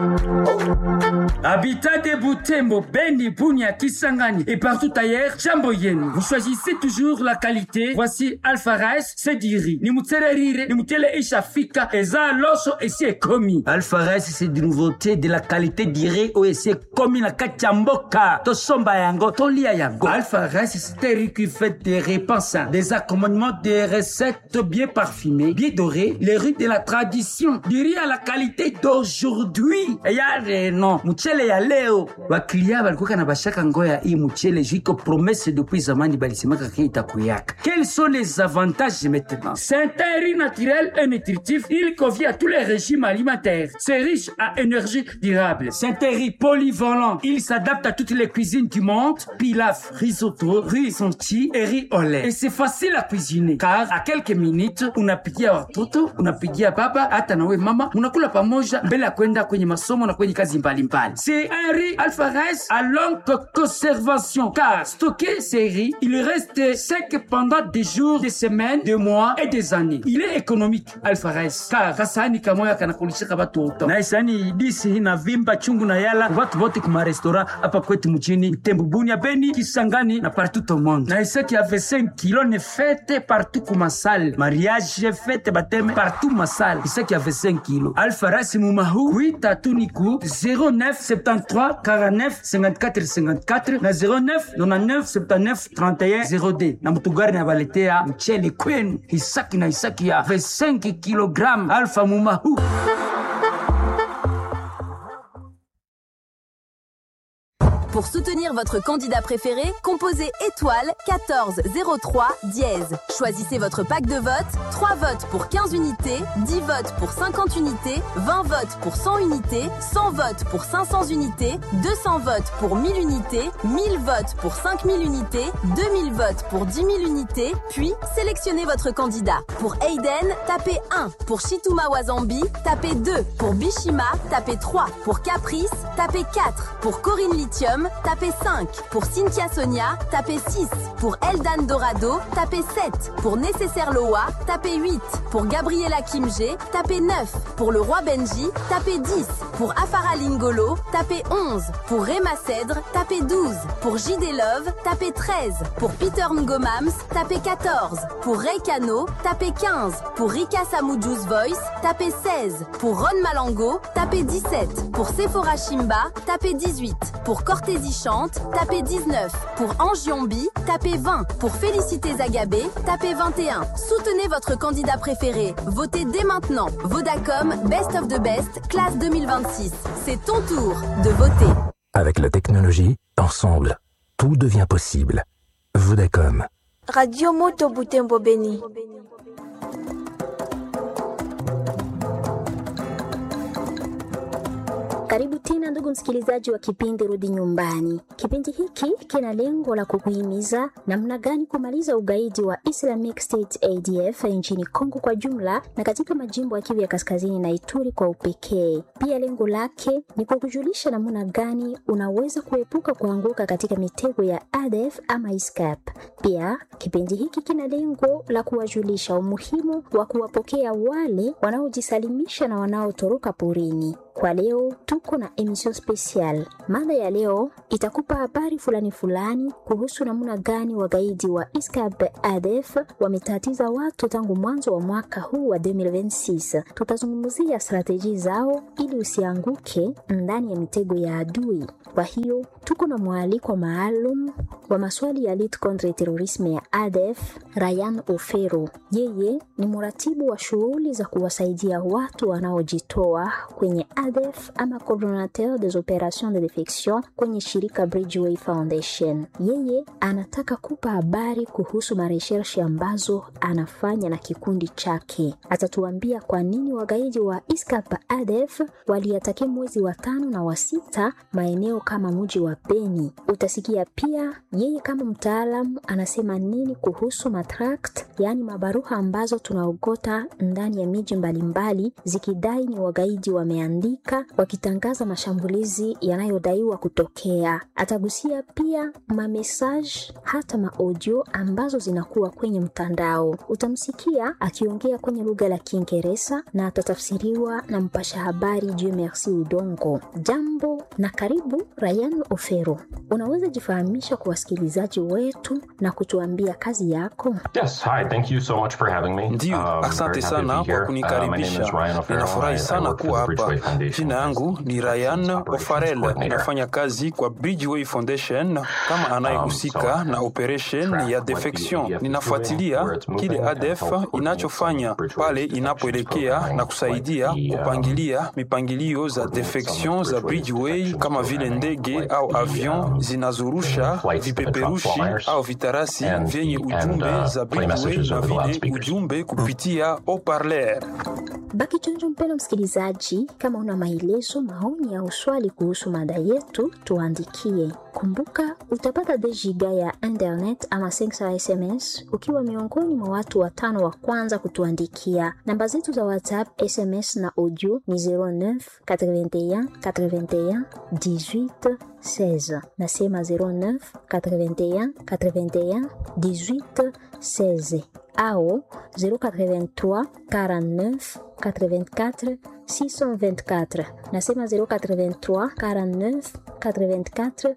Habitat de Butembo, Beni, Bunia, Kisangani et partout ailleurs, jambo yenu. Vous choisissez toujours la qualité. Voici Alpha Rice, c'est du riz. Ni mutele rire, ni mutele ishafika, eza loso et c'est commis. Alpha Rice, c'est de nouveauté, de la qualité du riz ou c'est commis na kachamboka. To somba yango, to lia yango. Alpha Rice, c'est un riz qui fait des repas sains, des accommodements, des recettes bien parfumées, bien dorées, les riz de la tradition, du riz à la qualité d'aujourd'hui. Et y'a non, mutele ya leo. Wakilia balikuwa na bashaka ngoya hii mutele jiko promesse depuis zamani balisemaka kita kuyaka. Quels sont les avantages maintenant? C'est un riz naturel et nutritif. Il convient à tous les régimes alimentaires. C'est riche à énergie durable. C'est un riz polyvalent. Il s'adapte à toutes les cuisines du monde. Pilaf, risotto, riz sonti et riz au lait. Et c'est facile à cuisiner. Car à quelques minutes, unapikia watoto, unapikia baba, hata nawe mama, unakula pamoja mbele ya kwenda kwenye masomo na kwenye kazi mbalimbali. C'est un riz Alpha Rice à longue conservation. Car stocké ces riz, il reste sec pendant des jours, des semaines, des mois et des années. Il est économique Alpha Rice. Car kasani kamoya kanakulishika watu wote. Na isani disi na vimba chungu na yala watu wote kuma restaurant hapa kwetu mjini Butembo, Bunia, Beni, Kisangani na partout au monde. Na isa qui avait 5 kilos ne fête partout kuma salle. Mariage fête baptême partout ma salle. Isa qui avait 5 kilos. Alpha Rice mumahu 8 atuniku 09 73 49 54 54 na 09 99 79 31 0D. Na mutugari na baletea mchele kwenu Isaki na Isaki ya 25 kg Alpha mumahu. Pour soutenir votre candidat préféré, composez étoile 14 03 dièse. Choisissez votre pack de vote, 3 votes pour 15 unités, 10 votes pour 50 unités, 20 votes pour 100 unités, 100 votes pour 500 unités, 200 votes pour 1000 unités, 1000 votes pour 5000 unités, 2000 votes pour 10 000 unités, puis sélectionnez votre candidat. Pour Aiden, tapez 1. Pour Chituma Wazambi, tapez 2. Pour Bishima, tapez 3. Pour Caprice, tapez 4. Pour Corinne Lithium, tapez 5. Pour Cynthia Sonia, tapez 6. Pour Eldan Dorado, tapez 7. Pour Nécessaire Loa, tapez 8. Pour Gabriela Kimge, tapez 9. Pour le Roi Benji, tapez 10. Pour Afara Lingolo, tapez 11. Pour Rema Cèdre, tapez 12. Pour JD Love, tapez 13. Pour Peter Ngomams, tapez 14. Pour Ray Kano, tapez 15. Pour Rika Samoujouz Voice, tapez 16. Pour Ron Malango, tapez 17. Pour Sephora Shimba, tapez 18. Pour Cortési Chante, tapez 19. Pour Angiombi, tapez 20. Pour Félicité Zagabé, tapez 21. Soutenez votre candidat préféré. Votez dès maintenant. Vodacom Best of the Best, classe 2026. C'est ton tour de voter. Avec la technologie, ensemble, tout devient possible. Vodacom. Radio Moto Butembo Beni. Karibu tena ndugu msikilizaji wa kipindi Rudi Nyumbani. Kipindi hiki kina lengo la kukuhimiza namna gani kumaliza ugaidi wa Islamic State ADF nchini Kongo kwa jumla na katika majimbo ya Kivu ya Kaskazini na Ituri kwa upekee. Pia lengo lake ni kukujulisha namna gani unaweza kuepuka kuanguka katika mitego ya ADF ama ISCAP. Pia kipindi hiki kina lengo la kuwajulisha umuhimu wa kuwapokea wale wanaojisalimisha na wanaotoroka porini. Kwa leo tuko na emission special. Mada ya leo itakupa habari fulani kuhusu namna gani wagaidi wa ISCAP ADF wametatiza watu tangu mwanzo wa mwaka huu wa 2026. Tutazungumzia strategy zao ili usianguke ndani ya mitego ya adui. Kwa hiyo tuko na mwaliko maalum wa maswali ya lutte contre terrorisme ya ADF, Ryan Ofero. Yeye ni mratibu wa shughuli za kuwasaidia watu wanaojitoa kwenye ADF ama coordinateur des opérations de défection kwenye shirika Bridgeway Foundation. Yeye anataka kupa habari kuhusu maresearch ambazo anafanya na kikundi chake. Atatuambia kwa nini wagaidi wa ISCAP ADF waliatake mwezi wa 5 na wa 6 maeneo kama mji wa Beni. Utasikia pia yeye kama mtaalamu anasema nini kuhusu matract, yani mabaruha ambazo tunaogota ndani ya miji mbalimbali zikidai ni wagaidi wameandika kunufaika wakitangaza mashambulizi yanayodaiwa kutokea. Atagusia pia mamessage hata maaudio ambazo zinakuwa kwenye mtandao. Utamsikia akiongea kwenye lugha la Kiingereza na atatafsiriwa na mpasha habari Dieu Merci Udongo. Jambo na karibu Ryan Ofero. Unaweza jifahamisha kwa wasikilizaji wetu na kutuambia kazi yako? Yes, hi, thank you so much for having me. Ndio, asante sana kwa kunikaribisha. Ninafurahi sana kuwa hapa. Jina yangu ni Ryan Ofero. Ninafanya kazi kwa Bridgeway Foundation kama anayehusika na operation ya defection. Ninafuatilia kile ADF inachofanya pale inapoelekea na kusaidia kupangilia mipangilio za defection za Bridgeway kama vile ndege au avion zinazorusha vipeperushi au vitarasi vyenye ujumbe za Bridgeway na vile ujumbe kupitia haut-parleur. Baki chonjo mpendwa msikilizaji, kama una maelezo, maoni au swali kuhusu mada yetu, tuandikie. Kumbuka utapata 10 giga ya internet ama 500 SMS ukiwa miongoni mwa watu 5 wa kwanza kutuandikia. Namba zetu za WhatsApp, SMS na audio ni 09 81 81 18 16. Nasema 09 81 81 18 16 au 083 49 84 624. Nasema 083 49 84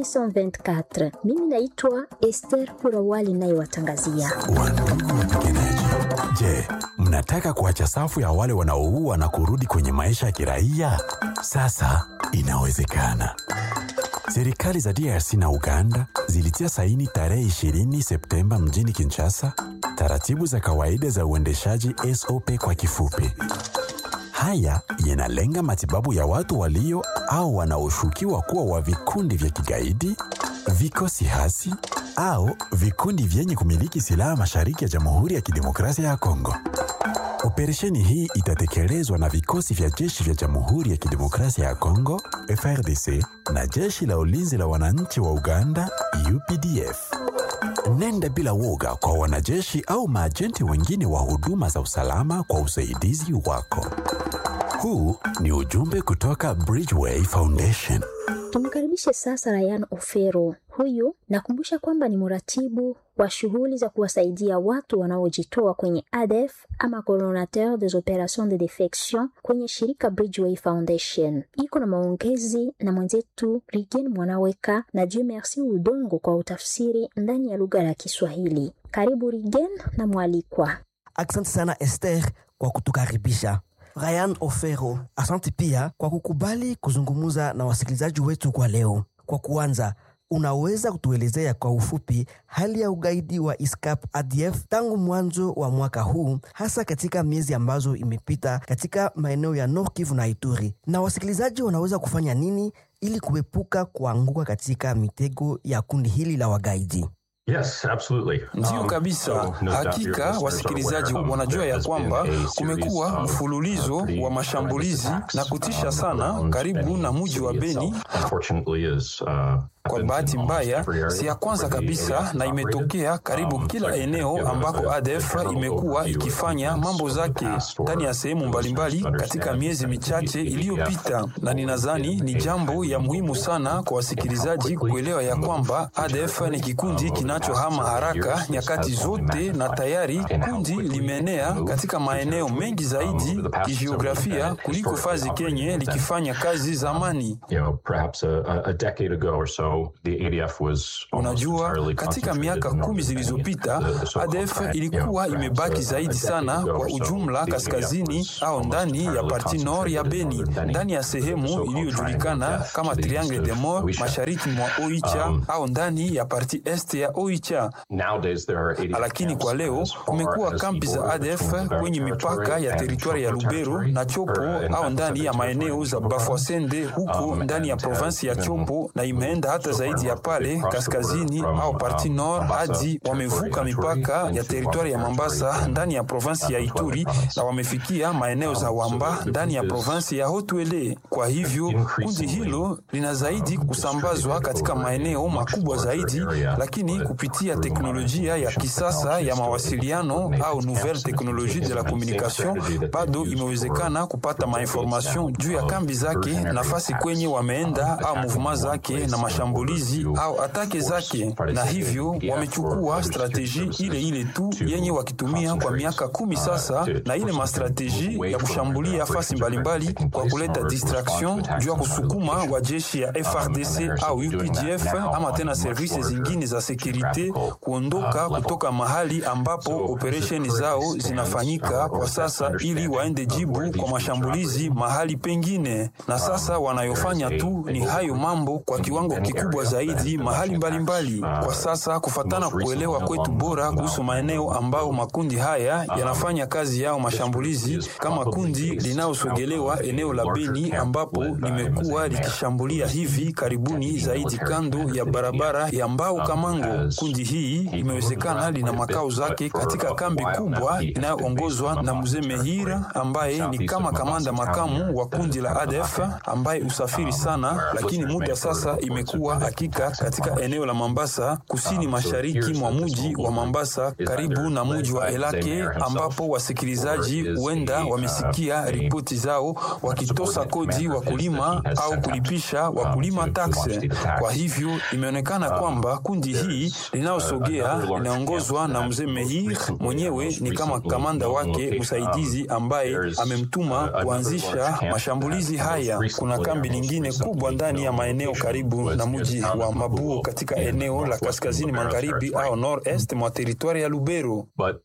624. Mimi naitwa Esther Kurawali naye watangazia. Wandugu wapiganaji, je, mnataka kuacha safu ya wale wanaoua na kurudi kwenye maisha ya kiraia? Sasa inawezekana. Serikali za DRC na Uganda zilitia saini tarehe 20 Septemba mjini Kinshasa taratibu za kawaida za uendeshaji SOP kwa kifupi. Haya yanalenga matibabu ya watu walio au wanaoshukiwa kuwa wa vikundi vya kigaidi, vikosi hasi au vikundi vyenye kumiliki silaha mashariki ya Jamhuri ya Kidemokrasia ya Kongo. Operesheni hii itatekelezwa na vikosi vya jeshi vya Jamhuri ya Kidemokrasia ya Kongo, FARDC, na jeshi la ulinzi la wananchi wa Uganda, UPDF. Nenda bila woga kwa wanajeshi au maajenti wengine wa huduma za usalama kwa usaidizi wako. Huu ni ujumbe kutoka Bridgeway Foundation. Tumkaribishe sasa Ryan Ofero. Huyu nakumbusha kwamba ni mratibu wa shughuli za kuwasaidia watu wanaojitoa kwenye ADF ama coordinateur des opérations de défection kwenye shirika Bridgeway Foundation. Iko na maongezi na mwenzetu Rigen Mwanaweka na Dieu Merci Udongo kwa utafsiri ndani ya lugha ya Kiswahili. Karibu Rigen na mwalikwa. Asante sana Esther kwa kutukaribisha. Ryan Ofero, asante pia kwa kukubali kuzungumuza na wasikilizaji wetu kwa leo. Kwa kuanza, unaweza kutuelezea kwa ufupi hali ya ugaidi wa ISCAP ADF tangu mwanzo wa mwaka huu, hasa katika miezi ambazo imepita katika maeneo ya Nord Kivu na Ituri, na wasikilizaji wanaweza kufanya nini ili kuepuka kuanguka katika mitego ya kundi hili la wagaidi? Yes, absolutely. Ndio kabisa. Hakika wasikilizaji wanajua ya kwamba kumekuwa mfululizo wa mashambulizi na kutisha sana karibu na mji wa Beni. Kwa bahati mbaya, si ya kwanza kabisa na imetokea karibu kila eneo ambako ADF imekuwa ikifanya mambo zake ndani ya sehemu mbalimbali katika miezi michache iliyopita. Na ninadhani ni jambo ya muhimu sana kwa wasikilizaji kuelewa ya kwamba ADF ni kikundi kinachohama haraka nyakati zote, na tayari kundi limeenea katika maeneo mengi zaidi kijiografia kuliko fazi Kenya likifanya kazi zamani. Unajua, katika miaka 10 zilizopita ADF ilikuwa imebaki zaidi sana kwa ujumla kaskazini au ndani ya parti nord ya Beni, ndani ya sehemu iliyojulikana kama Triangle des Morts mashariki mwa Oicha au ndani ya parti est ya Oicha. Lakini kwa leo kumekuwa kampi za ADF kwenye mipaka ya teritwari ya Lubero na Chopo au ndani ya maeneo za Bafwasende huko ndani ya provinsi ya Chopo, na imeenda hata zaidi ya pale kaskazini au parti nord hadi wamevuka mipaka ya teritwari ya Mambasa ndani ya provinsi ya Ituri na wamefikia maeneo za Wamba ndani ya provinsi ya Haut-Uele. Kwa hivyo kundi hilo lina zaidi kusambazwa katika maeneo makubwa zaidi, lakini kupitia teknolojia ya kisasa ya mawasiliano au nouvelle technologie de la communication bado imewezekana kupata mainformation juu ya kambi zake, nafasi kwenye wameenda au mouvement zake na mashambulizi au atake zake, na hivyo wamechukua strategie ile tu yenye wakitumia kwa miaka 10 sasa, na ile mastrategie ya kushambulia fasi mbalimbali kwa kuleta distraction juu ya kusukuma wa jeshi ya FARDC au UPDF ama tena services zingine za securite kuondoka kutoka mahali ambapo operation zao zinafanyika kwa sasa ili waende jibu kwa mashambulizi mahali pengine. Na sasa wanayofanya tu ni hayo mambo kwa kiwango kikubwa zaidi mahali mbalimbali. Kwa sasa kufatana kuelewa kwetu bora kuhusu maeneo ambao makundi haya yanafanya kazi yao mashambulizi, kama kundi linaosogelewa eneo la Beni ambapo limekuwa likishambulia hivi karibuni zaidi kando ya barabara ya Mbao Kamango. Kundi hii imewezekana lina makao zake katika kambi kubwa inayoongozwa na Mzee Mehira ambaye ni kama kamanda makamu wa kundi la ADF ambaye usafiri sana, lakini muda sasa imekuwa hakika katika eneo la Mambasa kusini mashariki mwa mji wa Mambasa karibu na mji wa Elake, ambapo wasikilizaji huenda wamesikia ripoti zao wakitosa kodi wakulima au kulipisha wakulima taksi. Kwa hivyo imeonekana kwamba kundi hii linaosogea linaongozwa na Mzee Mehir mwenyewe ni kama kamanda wake msaidizi ambaye amemtuma kuanzisha mashambulizi haya. Kuna kambi lingine kubwa ndani ya maeneo karibu na mji wa Mabuo katika eneo la kaskazini magharibi au nord-est mwa teritwari ya Lubero.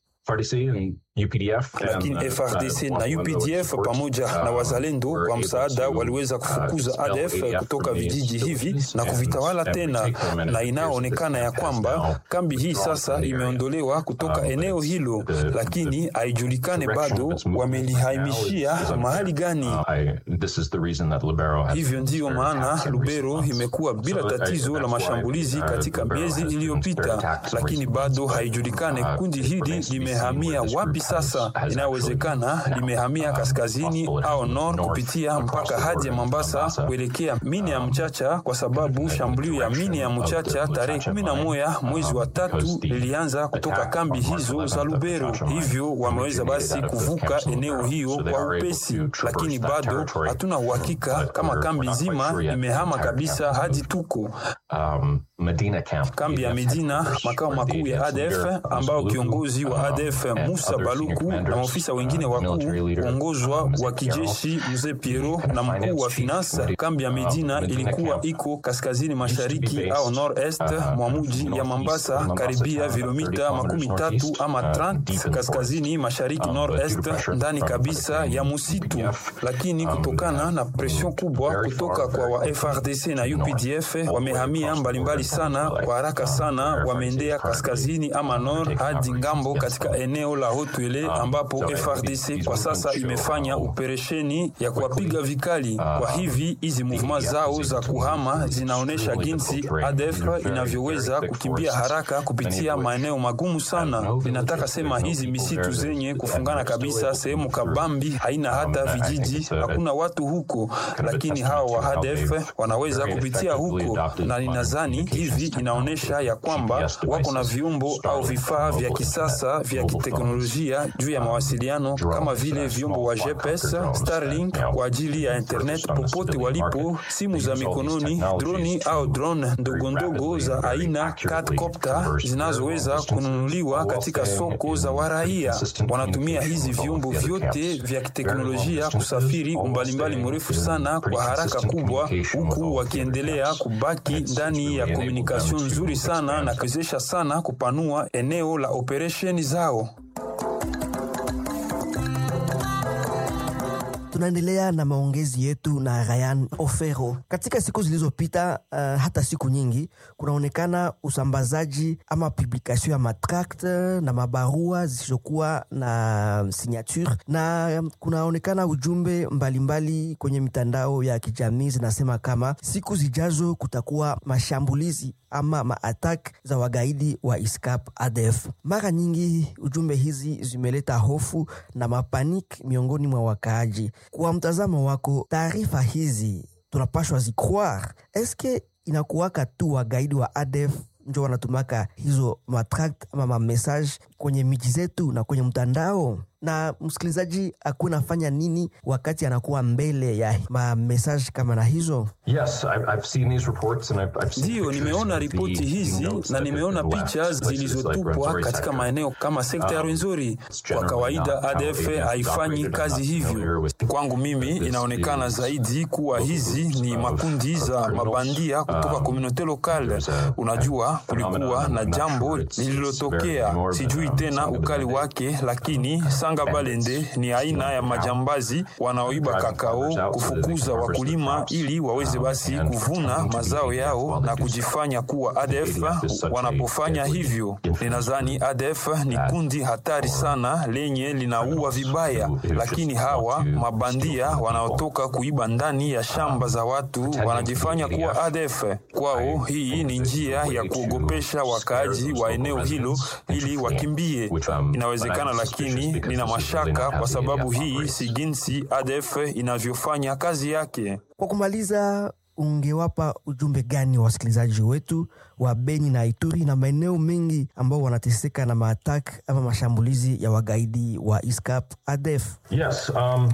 Lakini FARDC na UPDF pamoja na wazalendo wa msaada waliweza kufukuza ADF kutoka vijiji hivi na kuvitawala tena, na inaonekana ya kwamba kambi hii sasa imeondolewa kutoka eneo hilo, lakini haijulikane bado wamelihamishia mahali gani. Hivyo ndiyo maana Lubero imekuwa bila tatizo la mashambulizi katika miezi iliyopita, lakini bado haijulikane kundi hili limehamia wapi sasa. Inawezekana limehamia kaskazini au nord kupitia mpaka hadi ya Mambasa kuelekea mini ya Mchacha, kwa sababu shambulio ya mini ya Mchacha tarehe 11 mwezi wa 3 lilianza kutoka kambi hizo za Lubero. Hivyo wameweza basi kuvuka eneo hiyo kwa upesi, lakini bado hatuna uhakika kama kambi nzima imehama kabisa hadi tuko kambi ya Medina, makao makuu ya ADF, ambao kiongozi wa ADF Musa Baluku na maofisa wengine wakuu uongozwa wa kijeshi Mzee Piero na mkuu wa finance. Kambi ya Medina ilikuwa iko kaskazini mashariki au nord-est mwa mji ya Mambasa, karibia kilomita 30 ama 30 kaskazini mashariki nord-est ndani kabisa ya msitu. Lakini kutokana na pression kubwa kutoka kwa wa FARDC na UPDF wamehamia mbalimbali sana, kwa haraka sana wameendea kaskazini ama nord hadi ngambo katika eneo la Haut-Uele ambapo FARDC kwa sasa imefanya operesheni ya kuwapiga vikali. Kwa hivi hizi movement zao za kuhama zinaonesha jinsi ADF inavyoweza kukimbia haraka kupitia maeneo magumu sana. Ninataka sema hizi misitu zenye kufungana kabisa, sehemu kabambi, haina hata vijiji, hakuna watu huko, lakini hawa wa ADF wanaweza kupitia huko, na ninadhani hivi inaonesha ya kwamba wako na vyombo au vifaa vya kisasa vya kiteknolojia juu ya mawasiliano kama vile vyombo wa GPS, Starlink kwa ajili ya internet popote walipo, simu za mikononi, droni au drone ndogondogo za aina quadcopter zinazoweza kununuliwa katika soko za waraia. Wanatumia hizi vyombo vyote vya kiteknolojia kusafiri umbali mrefu sana kwa haraka kubwa, huku wakiendelea kubaki ndani ya komunikasyon nzuri sana na kuwezesha sana kupanua eneo la operesheni zao. Tunaendelea na maongezi yetu na Ryan Ofero. Katika siku zilizopita, hata siku nyingi, kunaonekana usambazaji ama publication ya matract na mabarua zisizokuwa na signature, na kunaonekana ujumbe mbalimbali kwenye mitandao ya kijamii zinasema kama siku zijazo kutakuwa mashambulizi ama maattack za wagaidi wa ISCAP ADF. Mara nyingi ujumbe hizi zimeleta hofu na mapanik miongoni mwa wakaaji. Kwa mtazamo wako, taarifa hizi tunapashwa zikroire? Eske inakuwaka tu wagaidi wa ADF ndio wanatumaka hizo matract ama message kwenye miji zetu na kwenye mtandao? Na msikilizaji akuna fanya nini wakati anakuwa mbele ya message kama na hizo? Yes, I've seen these reports and I've seen. Ndio, nimeona ripoti hizi na nimeona picha zilizotupwa katika maeneo kama sekta ya Rwenzori. Kwa kawaida ADF haifanyi kazi hivyo. Kwangu mimi inaonekana zaidi kuwa hizi ni makundi za mabandia kutoka komunote lokale. Unajua, kulikuwa na jambo lililotokea, sijui tena ukali wake, lakini Sanga Balende ni aina ya majambazi wanaoiba kakao, kufukuza wakulima ili waweze basi kuvuna mazao yao na kujifanya kuwa ADF. Wanapofanya hivyo, ninadhani ADF ni kundi hatari sana lenye linaua vibaya, lakini hawa mabandia wanaotoka kuiba ndani ya shamba za watu wanajifanya kuwa ADF. Kwao hii ni njia ya kuogopesha wakaaji wa eneo hilo ili wakimbie. Inawezekana, lakini nina mashaka kwa sababu hii si jinsi ADF inavyofanya kazi yake. Kwa kumaliza, ungewapa ujumbe gani wasikilizaji wetu wa Beni na Ituri na maeneo mengi ambao wanateseka na maattack ama mashambulizi ya wagaidi wa ISCAP ADF? Yes,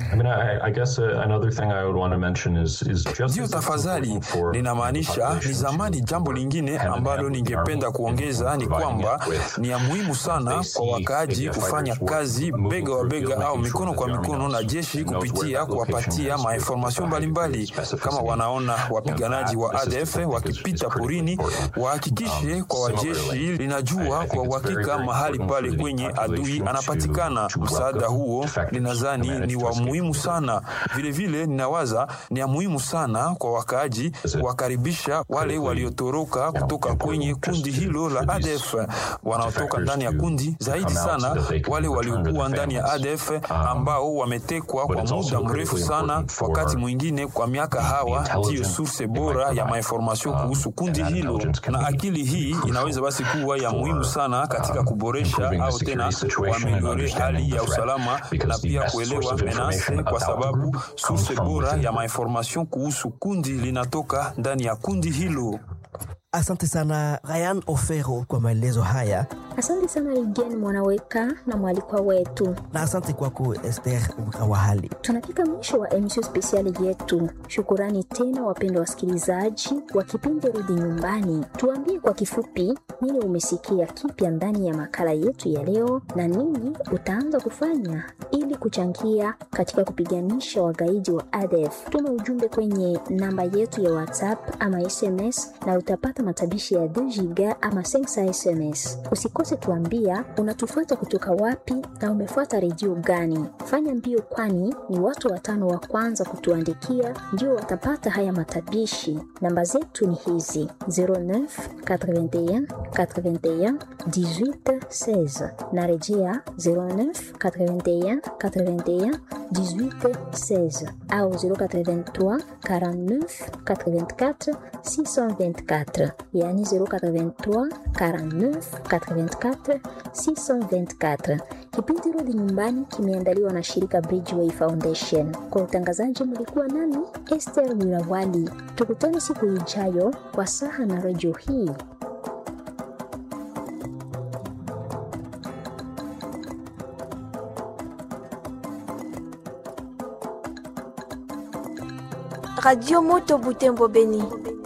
I guess another thing I would want to mention is just. Ndio, tafadhali, ninamaanisha ni zamani. Jambo lingine ambalo ningependa kuongeza ni kwamba ni ya muhimu sana kwa wakaaji kufanya kazi bega wa bega au mikono kwa mikono na jeshi kupitia kuwapatia mainformation mbalimbali. Kama wanaona wapiganaji wa ADF wakipita porini, wahakikishe kwa wajeshi linajua kwa uhakika mahali pale kwenye adui anapatikana. Msaada huo ninadhani ni wa muhimu sana. Vile vile ninawaza ni ya muhimu sana kwa wakaaji wakaribisha wale waliotoroka kutoka kwenye kundi hilo la ADF. Wanaotoka ndani ya kundi, zaidi sana wale waliokuwa ndani ya ADF ambao wametekwa kwa muda mrefu sana, wakati mwingine kwa miaka. Hawa ndio source bora ya mainformation kuhusu kundi hilo, na akili hii inaweza basi kuwa ya muhimu sana katika kuboresha au tena kuameliore hali ya usalama na pia kuelewa menace, kwa sababu source bora ya mainformation kuhusu kundi linatoka ndani ya kundi hilo. Asante sana Ryan Ofero kwa maelezo haya. Asante sana Ligen Mwanaweka na mwalikwa wetu. Na asante kwako Esther Mkawahali. Tunafika mwisho wa emission speciali yetu. Shukurani tena wapendwa wasikilizaji wa kipindi Rudi Nyumbani. Tuambie kwa kifupi nini umesikia kipya ndani ya makala yetu ya leo na nini utaanza kufanya ili kuchangia katika kupiganisha wagaidi wa ADF. Tuma ujumbe kwenye namba yetu ya WhatsApp ama SMS na utapata matabishi ya 2 giga ama 5 SMS. Usikose tuambia unatufuata kutoka wapi na umefuata redio gani. Fanya mbio, kwani ni watu 5 wa kwanza kutuandikia ndio watapata haya matabishi. Namba zetu ni hizi: 09 81 81 18 16. Narejea 09 81 81 18 16 au 083 49 84 624, yani 083 49 84 624. Kipindi Rudi Nyumbani kimeandaliwa na shirika Bridgeway Foundation. Kwa utangazaji mlikuwa nami Esther Mirawali. Tukutane siku ijayo kwa saha na radio hii. Radio Moto Butembo Beni.